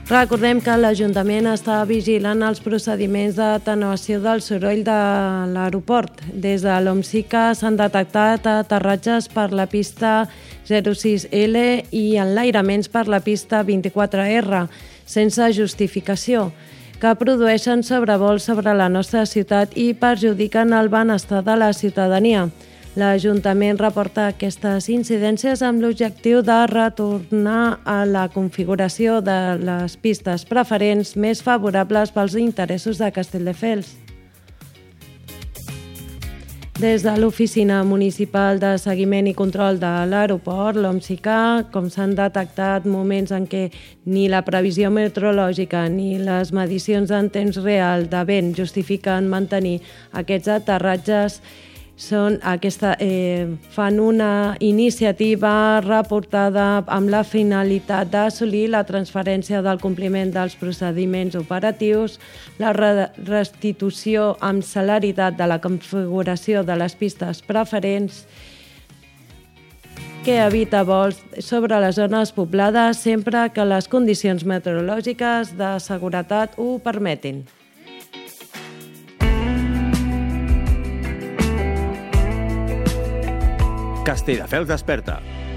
Recordem que l'Ajuntament està vigilant els procediments d'atenuació del soroll de l'aeroport. Des de l'OMSICA s'han detectat aterratges per la pista 06L i enlairaments per la pista 24R, sense justificació, que produeixen sobrevols sobre la nostra ciutat i perjudiquen el benestar de la ciutadania. L'Ajuntament reporta aquestes incidències amb l'objectiu de retornar a la configuració de les pistes preferents més favorables pels interessos de Castelldefels. Des de l'Oficina Municipal de Seguiment i Control de l'Aeroport, l'OMSICA, com s'han detectat moments en què ni la previsió meteorològica ni les medicions en temps real de vent justifiquen mantenir aquests aterratges, fan una iniciativa reportada amb la finalitat d'assolir la transferència del compliment dels procediments operatius, la restitució amb celeritat de la configuració de les pistes preferents, que evita vols sobre les zones poblades sempre que les condicions meteorològiques de seguretat ho permetin. Castelldefels desperta.